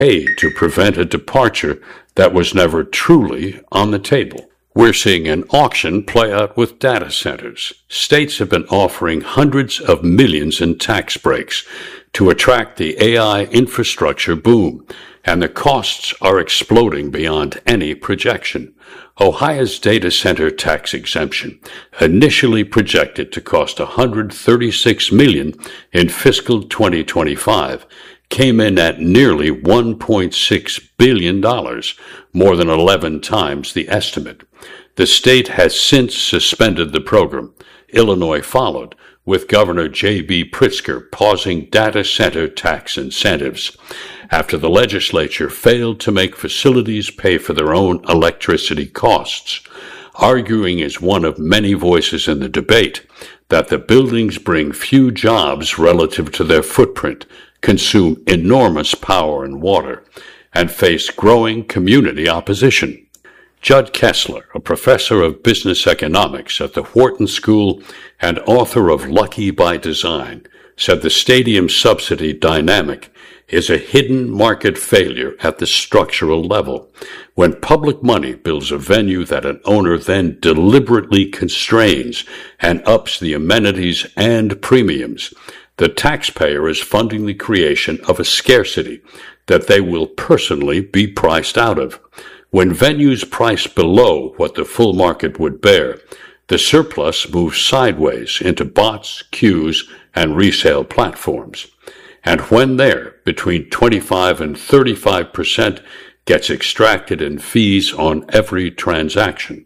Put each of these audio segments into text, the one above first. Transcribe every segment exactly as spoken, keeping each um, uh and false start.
pay to prevent a departure that was never truly on the table. We're seeing an auction play out with data centers. States have been offering hundreds of millions in tax breaks to attract the A I infrastructure boom, and the costs are exploding beyond any projection. Ohio's data center tax exemption, initially projected to cost one hundred thirty-six million dollars in fiscal twenty twenty-five, came in at nearly one point six billion dollars, more than eleven times the estimate. The state has since suspended the program. Illinois followed, with Governor J B Pritzker pausing data center tax incentives after the legislature failed to make facilities pay for their own electricity costs, arguing as one of many voices in the debate that the buildings bring few jobs relative to their footprint, consume enormous power and water, and face growing community opposition. Judd Kessler, a professor of business economics at the Wharton School and author of Lucky by Design, said the stadium subsidy dynamic is a hidden market failure at the structural level. When public money builds a venue that an owner then deliberately constrains and ups the amenities and premiums, the taxpayer is funding the creation of a scarcity that they will personally be priced out of. When venues price below what the full market would bear, the surplus moves sideways into bots, queues, and resale platforms. And when there, between twenty-five and thirty-five percent gets extracted in fees on every transaction.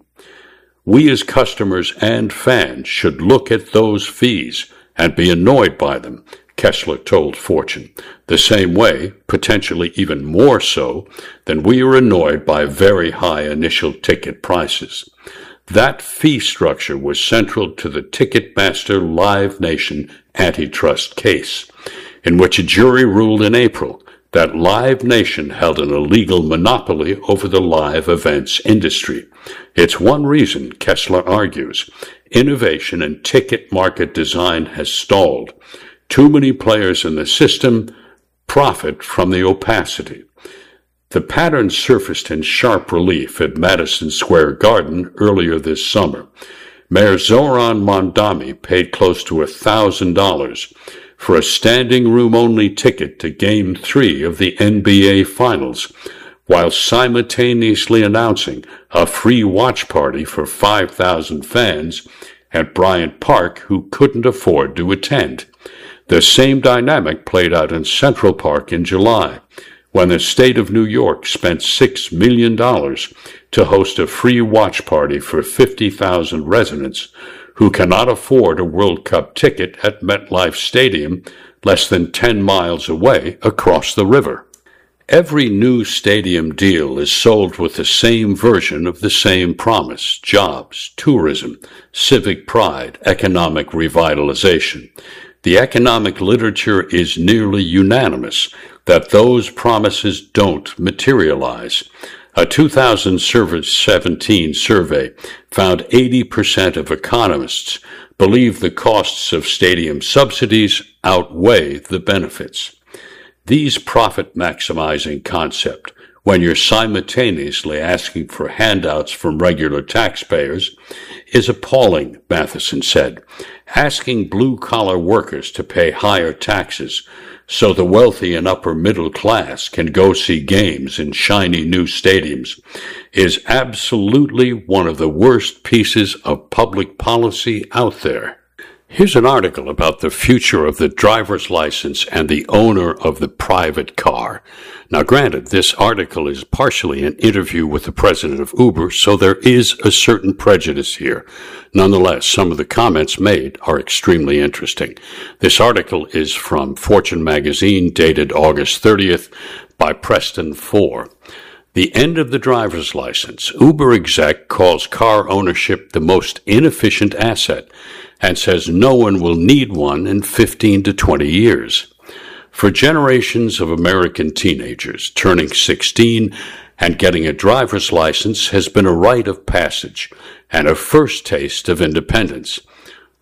We as customers and fans should look at those fees and be annoyed by them, Kessler told Fortune, the same way, potentially even more so, than we are annoyed by very high initial ticket prices. That fee structure was central to the Ticketmaster Live Nation antitrust case, in which a jury ruled in April that Live Nation held an illegal monopoly over the live events industry. It's one reason, Kessler argues, innovation in ticket market design has stalled. Too many players in the system profit from the opacity. The pattern surfaced in sharp relief at Madison Square Garden earlier this summer. Mayor Zoran Mondami paid close to a thousand dollars for a standing room only ticket to Game three of the N B A Finals, while simultaneously announcing a free watch party for five thousand fans at Bryant Park who couldn't afford to attend. The same dynamic played out in Central Park in July, when the state of New York spent six million dollars to host a free watch party for fifty thousand residents who cannot afford a World Cup ticket at MetLife Stadium less than ten miles away across the river. Every new stadium deal is sold with the same version of the same promise: jobs, tourism, civic pride, economic revitalization. The economic literature is nearly unanimous that those promises don't materialize. A two thousand seventeen survey found eighty percent of economists believe the costs of stadium subsidies outweigh the benefits. These profit-maximizing concept, when you're simultaneously asking for handouts from regular taxpayers, is appalling, Matheson said. Asking blue-collar workers to pay higher taxes so the wealthy and upper middle class can go see games in shiny new stadiums is absolutely one of the worst pieces of public policy out there. Here's an article about the future of the driver's license and the owner of the private car. Now, granted, this article is partially an interview with the president of Uber, so there is a certain prejudice here. Nonetheless, some of the comments made are extremely interesting. This article is from Fortune magazine, dated August thirtieth, by Preston Four. The end of the driver's license. Uber exec calls car ownership the most inefficient asset and says no one will need one in fifteen to twenty years. For generations of American teenagers, turning sixteen and getting a driver's license has been a rite of passage and a first taste of independence.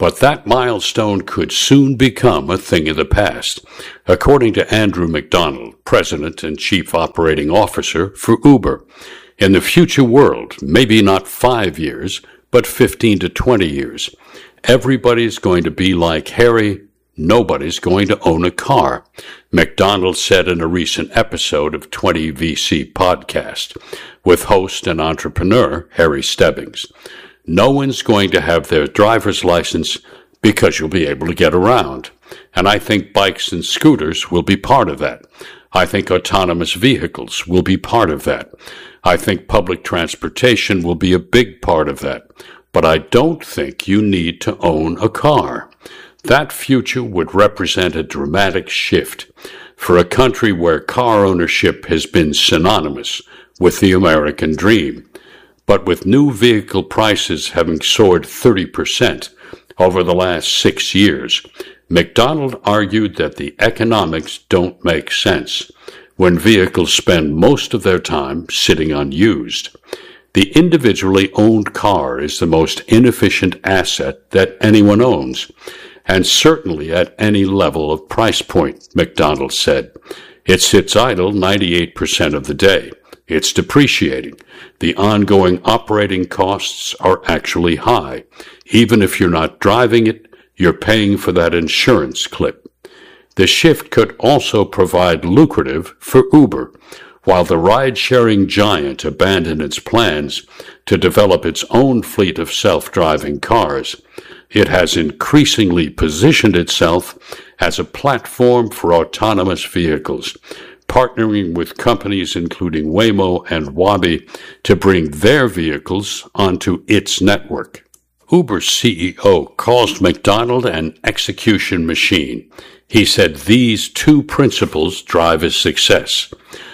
But that milestone could soon become a thing of the past, according to Andrew McDonald, President and Chief Operating Officer for Uber. In the future world, maybe not five years, but fifteen to twenty years, everybody's going to be like Harry. Nobody's going to own a car, McDonald said in a recent episode of twenty V C Podcast with host and entrepreneur Harry Stebbings. No one's going to have their driver's license because you'll be able to get around. And I think bikes and scooters will be part of that. I think autonomous vehicles will be part of that. I think public transportation will be a big part of that. But I don't think you need to own a car. That future would represent a dramatic shift for a country where car ownership has been synonymous with the American dream. But with new vehicle prices having soared thirty percent over the last six years, McDonald argued that the economics don't make sense when vehicles spend most of their time sitting unused. The individually owned car is the most inefficient asset that anyone owns, and certainly at any level of price point, McDonald said. It sits idle ninety-eight percent of the day. It's depreciating. The ongoing operating costs are actually high. Even if you're not driving it, you're paying for that insurance clip. The shift could also provide lucrative for Uber. While the ride-sharing giant abandoned its plans to develop its own fleet of self-driving cars, it has increasingly positioned itself as a platform for autonomous vehicles, partnering with companies including Waymo and Waabi to bring their vehicles onto its network. Uber's C E O calls McDonald an execution machine. He said these two principles drive his success.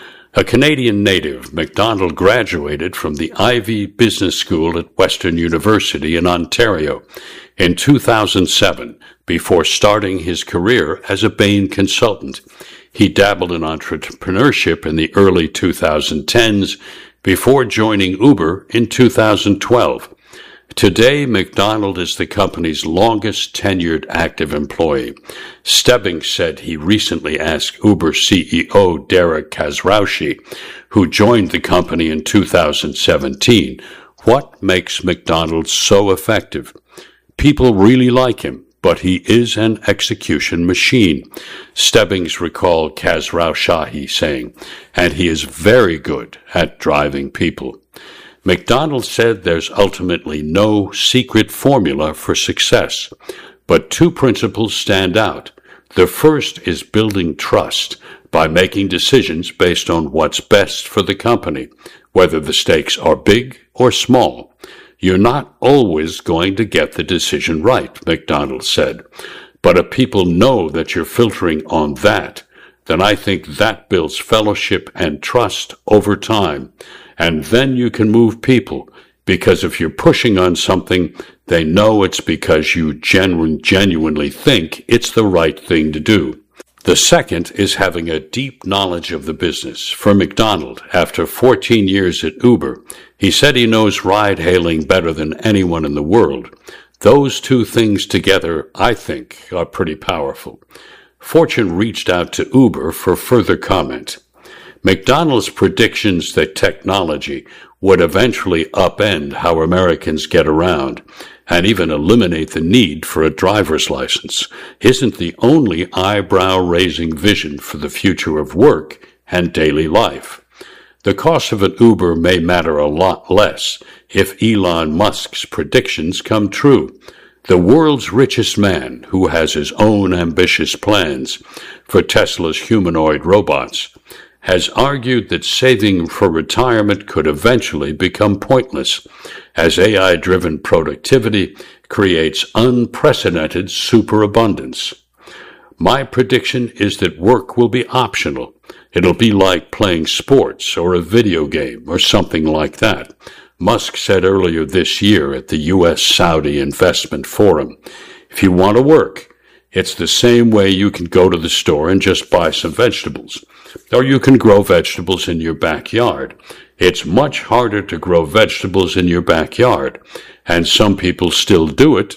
A Canadian native, McDonald graduated from the Ivey Business School at Western University in Ontario in two thousand seven before starting his career as a Bain consultant. He dabbled in entrepreneurship in the early twenty tens before joining Uber in two thousand twelve. Today, McDonald is the company's longest tenured active employee. Stebbings said he recently asked Uber C E O Dara Khosrowshahi, who joined the company in two thousand seventeen, what makes McDonald so effective? People really like him, but he is an execution machine, Stebbings recalled Khosrowshahi saying, and he is very good at driving people. McDonald said there's ultimately no secret formula for success, but two principles stand out. The first is building trust by making decisions based on what's best for the company, whether the stakes are big or small. You're not always going to get the decision right, McDonald said, but if people know that you're filtering on that, then I think that builds fellowship and trust over time. And then you can move people, because if you're pushing on something, they know it's because you genu- genuinely think it's the right thing to do. The second is having a deep knowledge of the business. For McDonald, after fourteen years at Uber, he said he knows ride-hailing better than anyone in the world. Those two things together, I think, are pretty powerful. Fortune reached out to Uber for further comment. McDonald's predictions that technology would eventually upend how Americans get around and even eliminate the need for a driver's license isn't the only eyebrow-raising vision for the future of work and daily life. The cost of an Uber may matter a lot less if Elon Musk's predictions come true. The world's richest man, who has his own ambitious plans for Tesla's humanoid robots, has argued that saving for retirement could eventually become pointless, as A I-driven productivity creates unprecedented superabundance. My prediction is that work will be optional. It'll be like playing sports or a video game or something like that, Musk said earlier this year at the U S Saudi Investment Forum. If you want to work, it's the same way you can go to the store and just buy some vegetables. Or you can grow vegetables in your backyard. It's much harder to grow vegetables in your backyard, and some people still do it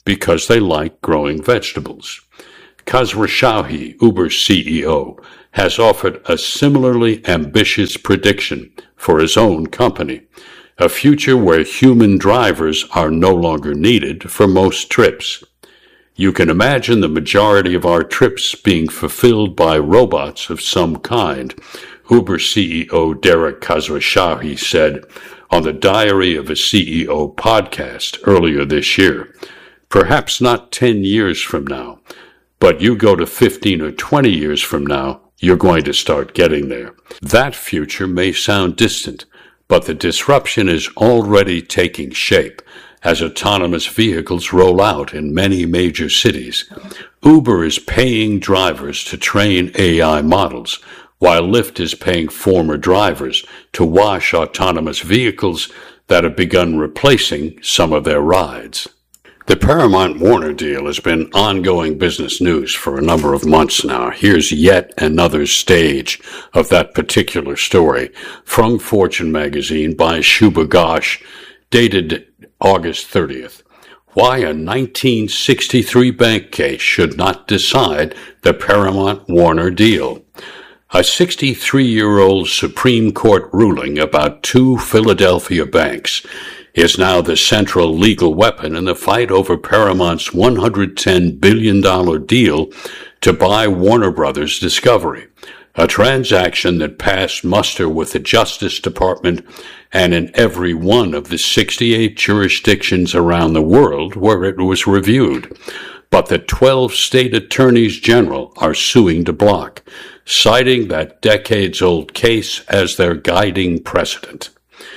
because they like growing vegetables. Khosrowshahi, Uber's C E O, has offered a similarly ambitious prediction for his own company, a future where human drivers are no longer needed for most trips. You can imagine the majority of our trips being fulfilled by robots of some kind, Uber C E O Derek Khosrowshahi said on the Diary of a C E O podcast earlier this year. Perhaps not ten years from now, but you go to fifteen or twenty years from now, you're going to start getting there. That future may sound distant, but the disruption is already taking shape as autonomous vehicles roll out in many major cities. Uber is paying drivers to train A I models, while Lyft is paying former drivers to wash autonomous vehicles that have begun replacing some of their rides. The Paramount-Warner deal has been ongoing business news for a number of months now. Here's yet another stage of that particular story from Fortune magazine by Shubha Ghosh, dated August thirtieth. Why a nineteen sixty-three bank case should not decide the Paramount-Warner deal. A sixty-three-year-old Supreme Court ruling about two Philadelphia banks is now the central legal weapon in the fight over Paramount's one hundred ten billion dollars deal to buy Warner Brothers Discovery, a transaction that passed muster with the Justice Department and in every one of the sixty-eight jurisdictions around the world where it was reviewed. But the twelve state attorneys general are suing to block, citing that decades-old case as their guiding precedent.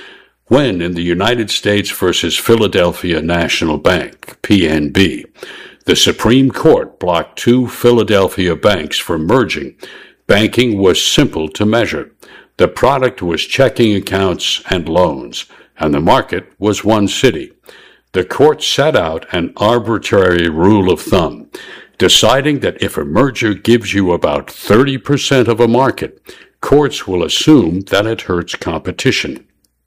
When in the United States versus Philadelphia National Bank, P N B, the Supreme Court blocked two Philadelphia banks from merging, banking was simple to measure. The product was checking accounts and loans, and the market was one city. The court set out an arbitrary rule of thumb, deciding that if a merger gives you about thirty percent of a market, courts will assume that it hurts competition.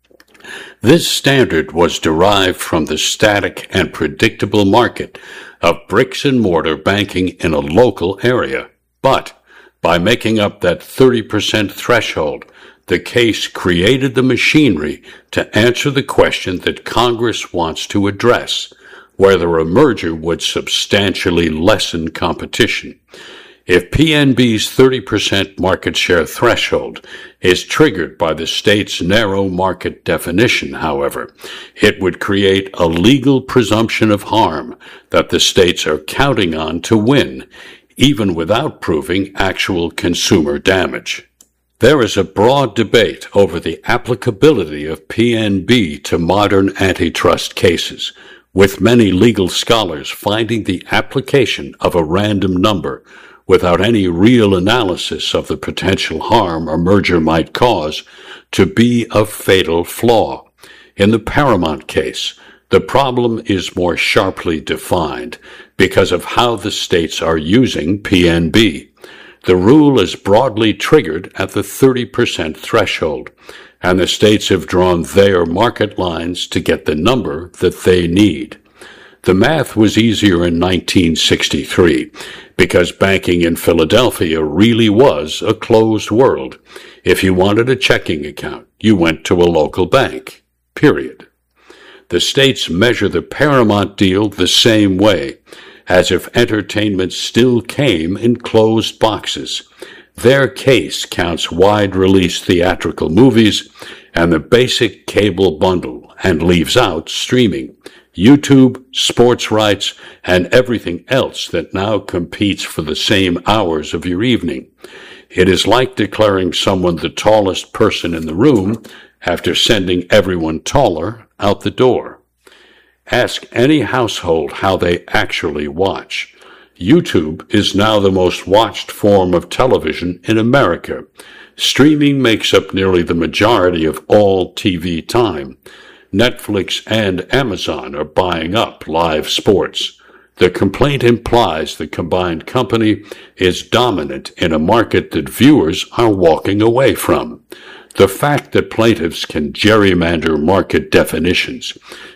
This standard was derived from the static and predictable market of bricks and mortar banking in a local area. But by making up that thirty percent threshold, the case created the machinery to answer the question that Congress wants to address, whether a merger would substantially lessen competition. If P N B's thirty percent market share threshold is triggered by the state's narrow market definition, however, it would create a legal presumption of harm that the states are counting on to win, even without proving actual consumer damage. There is a broad debate over the applicability of P N B to modern antitrust cases, with many legal scholars finding the application of a random number without any real analysis of the potential harm a merger might cause to be a fatal flaw. In the Paramount case, the problem is more sharply defined because of how the states are using P N B. The rule is broadly triggered at the thirty percent threshold, and the states have drawn their market lines to get the number that they need. The math was easier in nineteen sixty-three because banking in Philadelphia really was a closed world. If you wanted a checking account, you went to a local bank, period. The states measure the Paramount deal the same way, as if entertainment still came in closed boxes. Their case counts wide-release theatrical movies and the basic cable bundle and leaves out streaming, YouTube, sports rights, and everything else that now competes for the same hours of your evening. It is like declaring someone the tallest person in the room after sending everyone taller out the door. Ask any household how they actually watch. YouTube is now the most watched form of television in America. Streaming makes up nearly the majority of all T V time. Netflix and Amazon are buying up live sports. The complaint implies the combined company is dominant in a market that viewers are walking away from. The fact that plaintiffs can gerrymander market definitions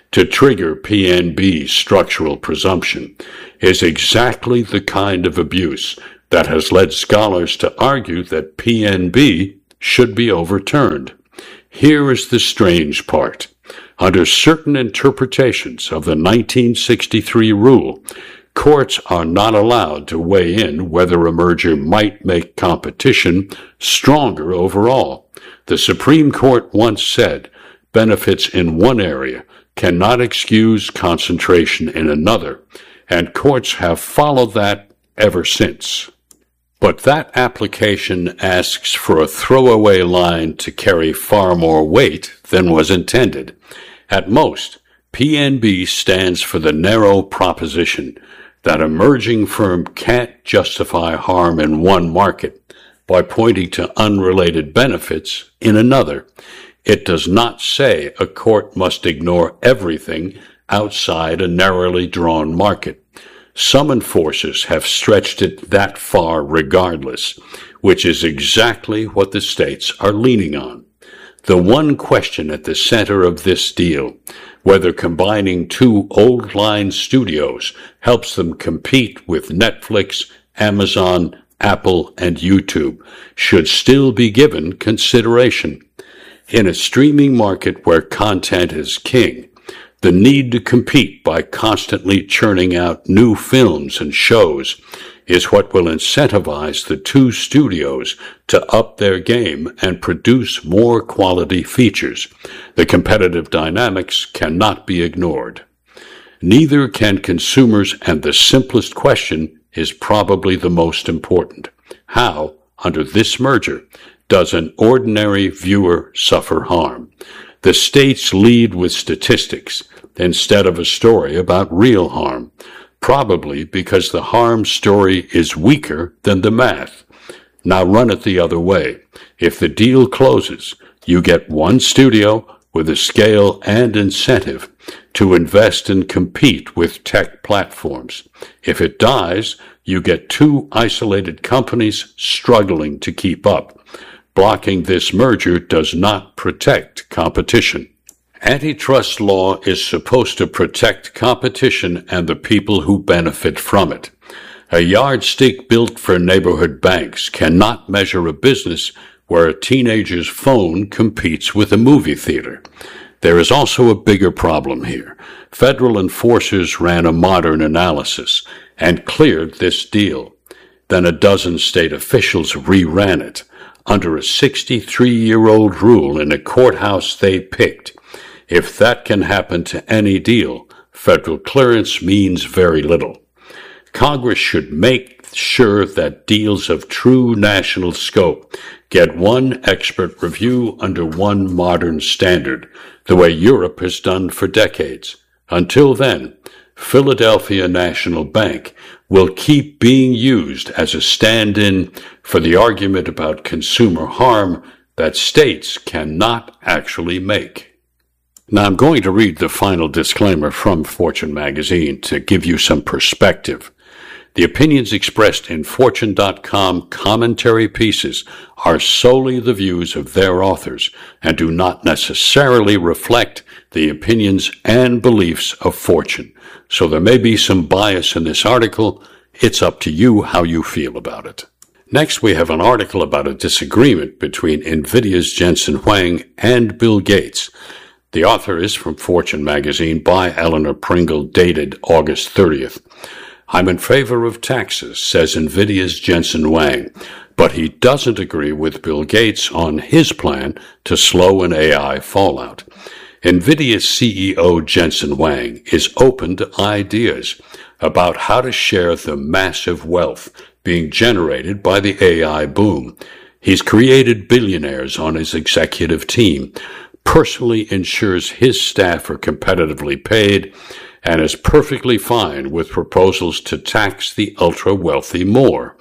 to trigger P N B's structural presumption is exactly the kind of abuse that has led scholars to argue that P N B should be overturned. Here is the strange part. Under certain interpretations of the nineteen sixty-three rule, courts are not allowed to weigh in whether a merger might make competition stronger overall. The Supreme Court once said, benefits in one area cannot excuse concentration in another, and courts have followed that ever since. But that application asks for a throwaway line to carry far more weight than was intended. At most, P N B stands for the narrow proposition that a merging firm can't justify harm in one market by pointing to unrelated benefits in another. It does not say a court must ignore everything outside a narrowly drawn market. Some enforcers have stretched it that far regardless, which is exactly what the states are leaning on. The one question at the center of this deal, whether combining two old-line studios helps them compete with Netflix, Amazon, Apple, and YouTube, should still be given consideration. In a streaming market where content is king, the need to compete by constantly churning out new films and shows is what will incentivize the two studios to up their game and produce more quality features. The competitive dynamics cannot be ignored. Neither can consumers, and the simplest question is probably the most important. How, under this merger, does an ordinary viewer suffer harm? The states lead with statistics instead of a story about real harm, probably because the harm story is weaker than the math. Now run it the other way. If the deal closes, you get one studio with a scale and incentive to invest and compete with tech platforms. If it dies, you get two isolated companies struggling to keep up. Blocking this merger does not protect competition. Antitrust law is supposed to protect competition and the people who benefit from it. A yardstick built for neighborhood banks cannot measure a business where a teenager's phone competes with a movie theater. There is also a bigger problem here. Federal enforcers ran a modern analysis and cleared this deal. Then a dozen state officials reran it under a sixty-three-year-old rule in a courthouse they picked. If that can happen to any deal, federal clearance means very little. Congress should make sure that deals of true national scope get one expert review under one modern standard, the way Europe has done for decades. Until then, Philadelphia National Bank will keep being used as a stand-in for the argument about consumer harm that states cannot actually make. Now, I'm going to read the final disclaimer from Fortune magazine to give you some perspective. The opinions expressed in Fortune dot com commentary pieces are solely the views of their authors and do not necessarily reflect the opinions and beliefs of Fortune. So there may be some bias in this article. It's up to you how you feel about it. Next, we have an article about a disagreement between NVIDIA's Jensen Huang and Bill Gates. The author is from Fortune magazine by Eleanor Pringle, dated August thirtieth. I'm in favor of taxes, says NVIDIA's Jensen Huang, but he doesn't agree with Bill Gates on his plan to slow an A I fallout. NVIDIA's C E O Jensen Huang is open to ideas about how to share the massive wealth being generated by the A I boom. He's created billionaires on his executive team, personally ensures his staff are competitively paid, and is perfectly fine with proposals to tax the ultra-wealthy more.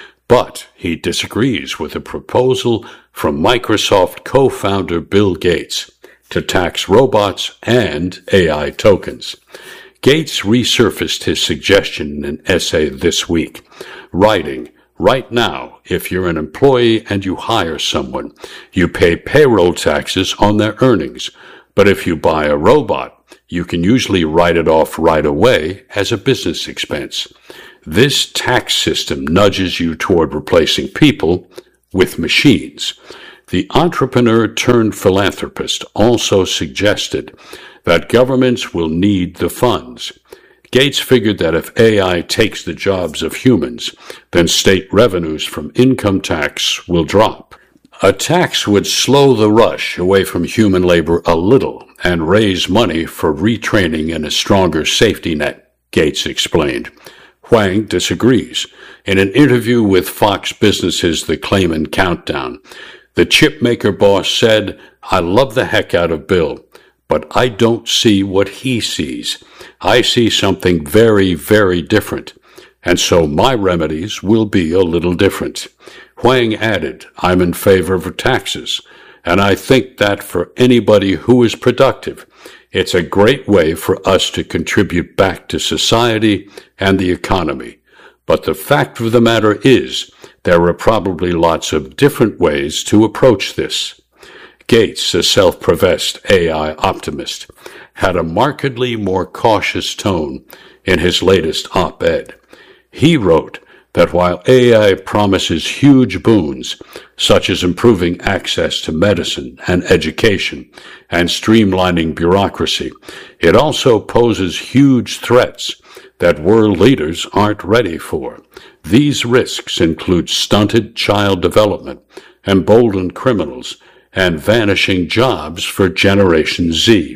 But he disagrees with a proposal from Microsoft co-founder Bill Gates to tax robots and A I tokens. Gates resurfaced his suggestion in an essay this week, writing, "Right now, if you're an employee and you hire someone, you pay payroll taxes on their earnings. But if you buy a robot, you can usually write it off right away as a business expense. This tax system nudges you toward replacing people with machines. The entrepreneur turned philanthropist also suggested that governments will need the funds. Gates figured that if A I takes the jobs of humans, then state revenues from income tax will drop. A tax would slow the rush away from human labor a little and raise money for retraining and a stronger safety net, Gates explained. Huang disagrees. In an interview with Fox Business's The Clayman Countdown, the chipmaker boss said, "I love the heck out of Bill, but I don't see what he sees. I see something very, very different, and so my remedies will be a little different." Huang added, "I'm in favor of taxes, and I think that for anybody who is productive, it's a great way for us to contribute back to society and the economy. But the fact of the matter is, there are probably lots of different ways to approach this." Gates, a self-professed A I optimist, had a markedly more cautious tone in his latest op-ed. He wrote that while A I promises huge boons, such as improving access to medicine and education and streamlining bureaucracy, it also poses huge threats that world leaders aren't ready for. These risks include stunted child development, emboldened criminals, and vanishing jobs for Generation Z.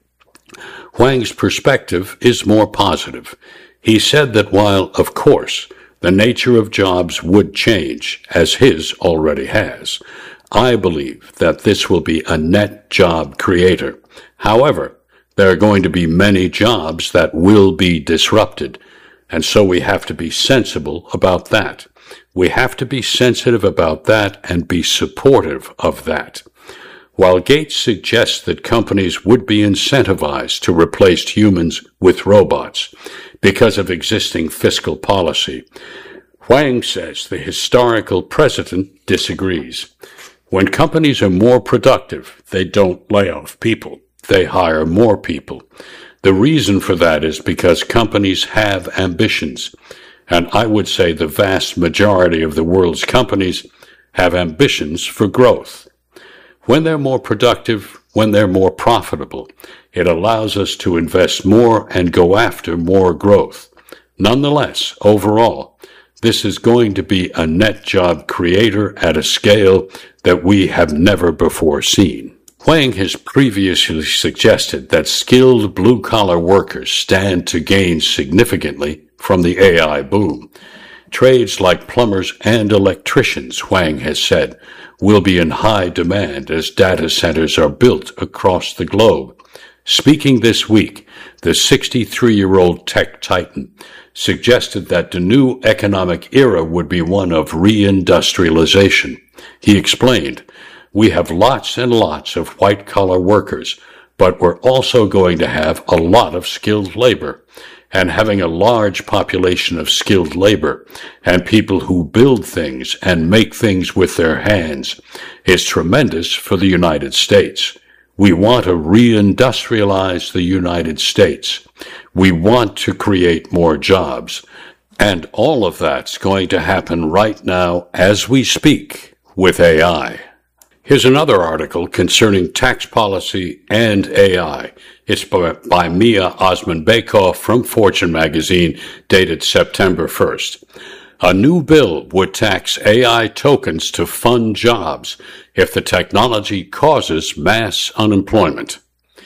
Huang's perspective is more positive. He said that while, of course, the nature of jobs would change, as his already has, I believe that this will be a net job creator. However, there are going to be many jobs that will be disrupted, and so we have to be sensible about that. We have to be sensitive about that and be supportive of that. While Gates suggests that companies would be incentivized to replace humans with robots because of existing fiscal policy, Huang says the historical precedent disagrees. When companies are more productive, they don't lay off people. They hire more people. The reason for that is because companies have ambitions. And I would say the vast majority of the world's companies have ambitions for growth. When they're more productive, when they're more profitable, it allows us to invest more and go after more growth. Nonetheless, overall, this is going to be a net job creator at a scale that we have never before seen. Huang has previously suggested that skilled blue-collar workers stand to gain significantly from the A I boom. Trades like plumbers and electricians, Huang has said, will be in high demand as data centers are built across the globe. Speaking this week, the sixty-three-year-old tech titan suggested that the new economic era would be one of reindustrialization. He explained, "We have lots and lots of white-collar workers, but we're also going to have a lot of skilled labor. And having a large population of skilled labor and people who build things and make things with their hands is tremendous for the United States. We want to reindustrialize the United States. We want to create more jobs. And all of that's going to happen right now as we speak with A I." Here's another article concerning tax policy and A I. It's by, by Mia Osman-Bacon from Fortune magazine, dated September first. A new bill would tax A I tokens to fund jobs if the technology causes mass unemployment.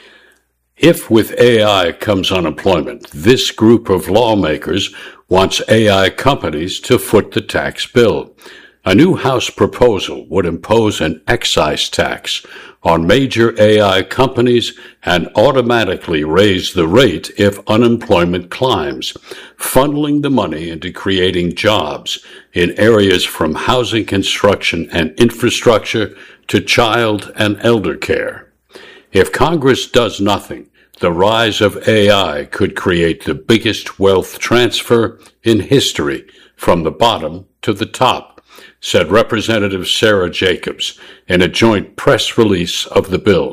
If with A I comes unemployment, this group of lawmakers wants A I companies to foot the tax bill. A new House proposal would impose an excise tax on major A I companies and automatically raise the rate if unemployment climbs, funneling the money into creating jobs in areas from housing construction and infrastructure to child and elder care. If Congress does nothing, the rise of A I could create the biggest wealth transfer in history from the bottom to the top, said Representative Sarah Jacobs in a joint press release of the bill.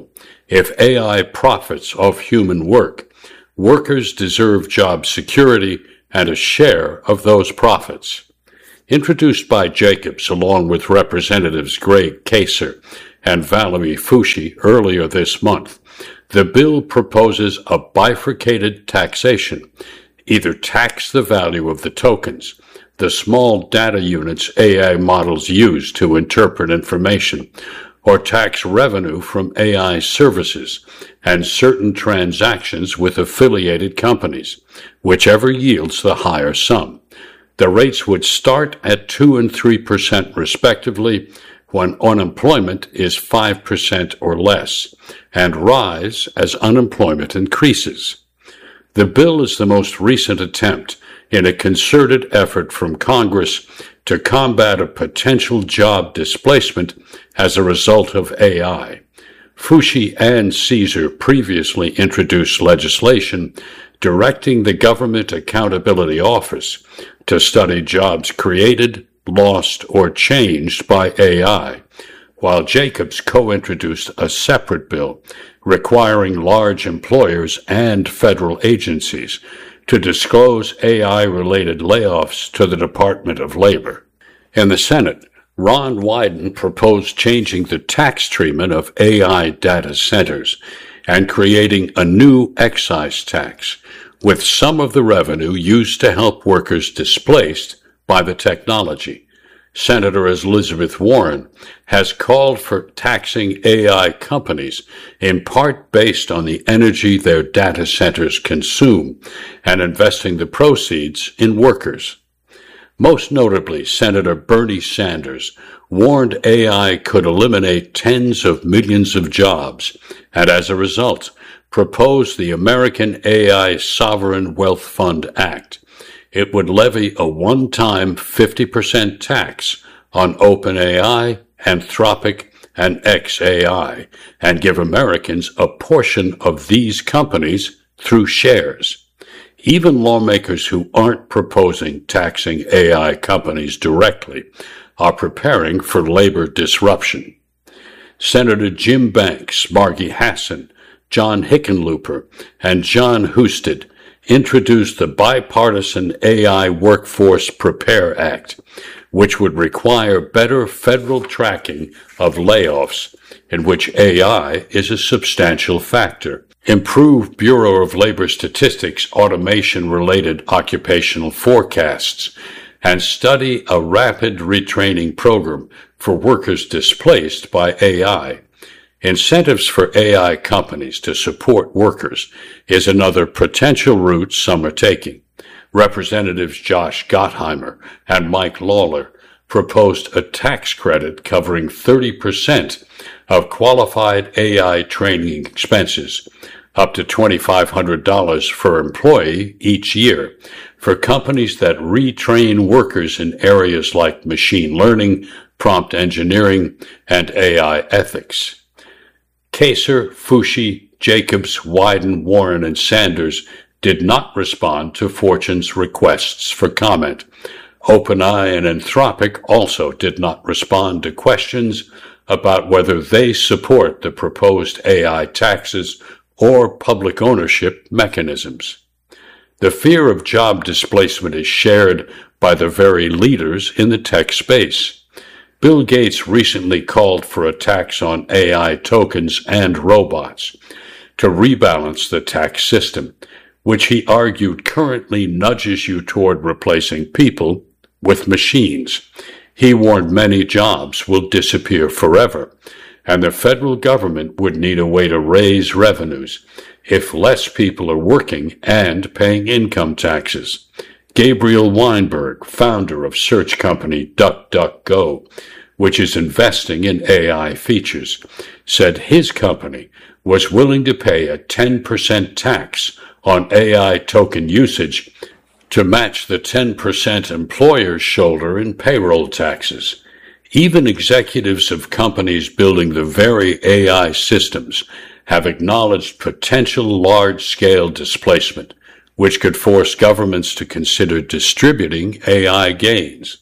If A I profits off human work, workers deserve job security and a share of those profits. Introduced by Jacobs along with Representatives Greg Casar and Valerie Foushee earlier this month, the bill proposes a bifurcated taxation. Either tax the value of the tokens, the small data units A I models use to interpret information, or tax revenue from A I services and certain transactions with affiliated companies, whichever yields the higher sum. The rates would start at two and three percent respectively when unemployment is five percent or less, and rise as unemployment increases. The bill is the most recent attempt in a concerted effort from Congress to combat a potential job displacement as a result of A I. Foushee and Casar previously introduced legislation directing the Government Accountability Office to study jobs created, lost, or changed by A I, while Jacobs co-introduced a separate bill requiring large employers and federal agencies to disclose A I-related layoffs to the Department of Labor. In the Senate, Ron Wyden proposed changing the tax treatment of A I data centers and creating a new excise tax, with some of the revenue used to help workers displaced by the technology. Senator Elizabeth Warren has called for taxing A I companies in part based on the energy their data centers consume and investing the proceeds in workers. Most notably, Senator Bernie Sanders warned A I could eliminate tens of millions of jobs and as a result proposed the American A I Sovereign Wealth Fund Act. It would levy a one-time fifty percent tax on OpenAI, Anthropic, and X A I, and give Americans a portion of these companies through shares. Even lawmakers who aren't proposing taxing A I companies directly are preparing for labor disruption. Senator Jim Banks, Margie Hassan, John Hickenlooper, and John Husted introduced the bipartisan A I Workforce Prepare Act, which would require better federal tracking of layoffs, in which A I is a substantial factor, improve Bureau of Labor Statistics automation-related occupational forecasts, and study a rapid retraining program for workers displaced by A I. Incentives for A I companies to support workers is another potential route some are taking. Representatives Josh Gottheimer and Mike Lawler proposed a tax credit covering thirty percent of qualified A I training expenses, up to two thousand five hundred dollars per employee each year, for companies that retrain workers in areas like machine learning, prompt engineering, and A I ethics. Casar, Foushee, Jacobs, Wyden, Warren, and Sanders did not respond to Fortune's requests for comment. OpenAI and Anthropic also did not respond to questions about whether they support the proposed A I taxes or public ownership mechanisms. The fear of job displacement is shared by the very leaders in the tech space. Bill Gates recently called for a tax on A I tokens and robots to rebalance the tax system, which he argued currently nudges you toward replacing people with machines. He warned many jobs will disappear forever, and the federal government would need a way to raise revenues if less people are working and paying income taxes. Gabriel Weinberg, founder of search company DuckDuckGo, which is investing in A I features, said his company was willing to pay a ten percent tax on A I token usage to match the ten percent employers shoulder in payroll taxes. Even executives of companies building the very A I systems have acknowledged potential large-scale displacement, which could force governments to consider distributing A I gains.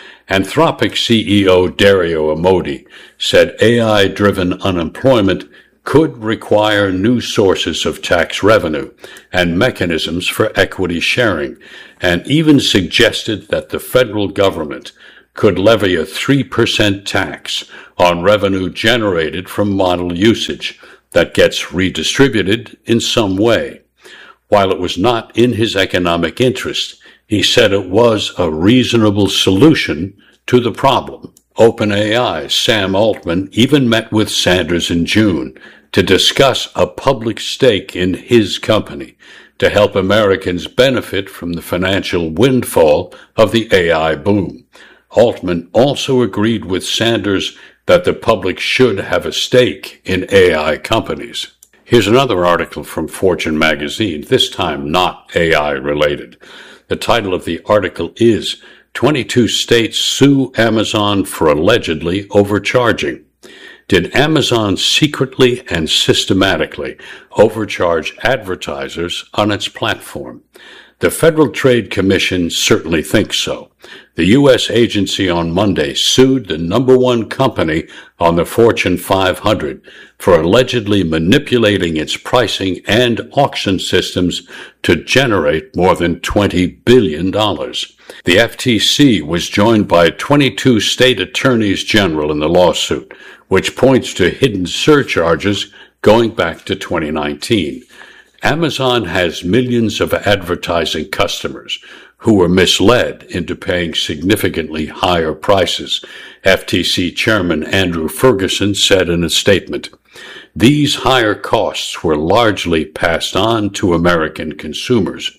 Anthropic C E O Dario Amodei said A I-driven unemployment could require new sources of tax revenue and mechanisms for equity sharing, and even suggested that the federal government could levy a three percent tax on revenue generated from model usage that gets redistributed in some way. While it was not in his economic interest, he said it was a reasonable solution to the problem. OpenAI's Sam Altman even met with Sanders in June to discuss a public stake in his company to help Americans benefit from the financial windfall of the A I boom. Altman also agreed with Sanders that the public should have a stake in A I companies. Here's another article from Fortune magazine, this time not A I related. The title of the article is twenty-two States Sue Amazon for Allegedly Overcharging. Did Amazon secretly and systematically overcharge advertisers on its platform? The Federal Trade Commission certainly thinks so. The U S agency on Monday sued the number one company on the Fortune five hundred for allegedly manipulating its pricing and auction systems to generate more than twenty billion dollars. The F T C was joined by twenty-two state attorneys general in the lawsuit, which points to hidden surcharges going back to twenty nineteen. Amazon has millions of advertising customers who were misled into paying significantly higher prices, F T C Chairman Andrew Ferguson said in a statement. These higher costs were largely passed on to American consumers.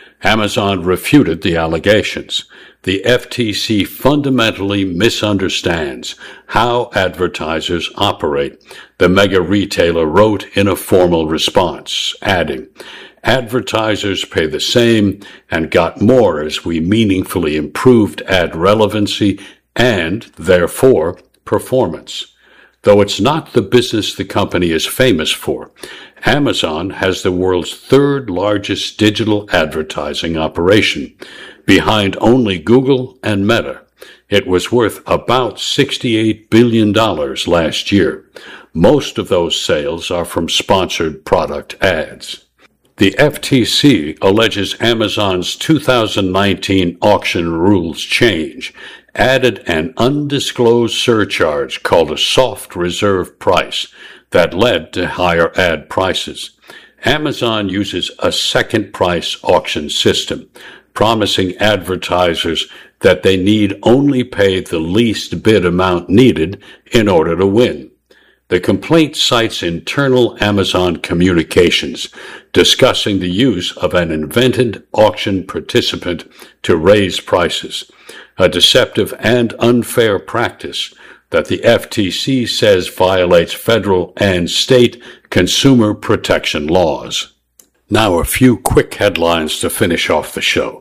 Amazon refuted the allegations. The F T C fundamentally misunderstands how advertisers operate, the mega retailer wrote in a formal response, adding, advertisers pay the same and got more as we meaningfully improved ad relevancy and, therefore, performance. Though it's not the business the company is famous for, Amazon has the world's third largest digital advertising operation, behind only Google and Meta. It was worth about sixty-eight billion dollars last year. Most of those sales are from sponsored product ads. The F T C alleges Amazon's two thousand nineteen auction rules change added an undisclosed surcharge called a soft reserve price that led to higher ad prices. Amazon uses a second price auction system, promising advertisers that they need only pay the least bid amount needed in order to win. The complaint cites internal Amazon communications discussing the use of an invented auction participant to raise prices, a deceptive and unfair practice that the F T C says violates federal and state consumer protection laws. Now a few quick headlines to finish off the show.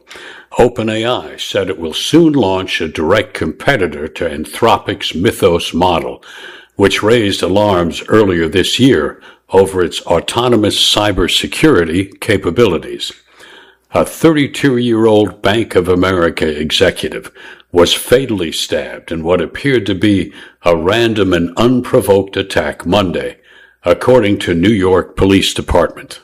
OpenAI said it will soon launch a direct competitor to Anthropic's Mythos model, which raised alarms earlier this year over its autonomous cybersecurity capabilities. A thirty-two-year-old Bank of America executive was fatally stabbed in what appeared to be a random and unprovoked attack Monday, according to New York Police Department.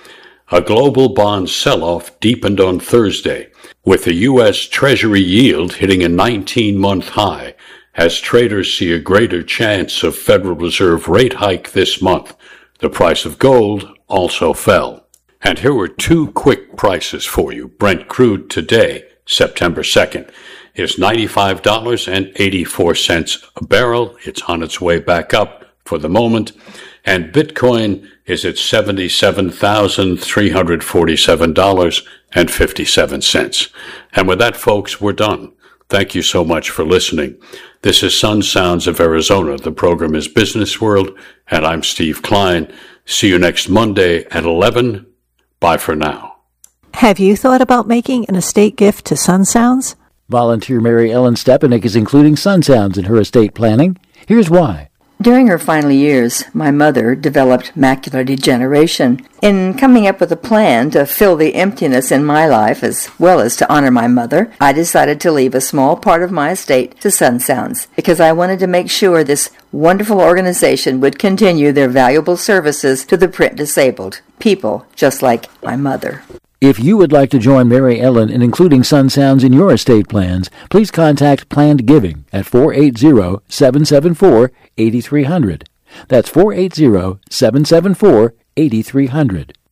A global bond sell-off deepened on Thursday, with the U S Treasury yield hitting a nineteen-month high, as traders see a greater chance of Federal Reserve rate hike this month. The price of gold also fell. And here were two quick prices for you. Brent crude today, September second, is ninety-five dollars and eighty-four cents a barrel. It's on its way back up for the moment. And Bitcoin is at seventy-seven thousand three hundred forty-seven dollars and fifty-seven cents. And with that, folks, we're done. Thank you so much for listening. This is Sun Sounds of Arizona. The program is Business World, and I'm Steve Klein. See you next Monday at eleven. Bye for now. Have you thought about making an estate gift to Sun Sounds? Volunteer Mary Ellen Stepanek is including Sun Sounds in her estate planning. Here's why. During her final years, my mother developed macular degeneration. In coming up with a plan to fill the emptiness in my life as well as to honor my mother, I decided to leave a small part of my estate to Sun Sounds because I wanted to make sure this wonderful organization would continue their valuable services to the print disabled, people just like my mother. If you would like to join Mary Ellen in including Sun Sounds in your estate plans, please contact Planned Giving at four eight zero, seven seven four, eight three zero zero. That's four eight zero, seven seven four, eight three zero zero.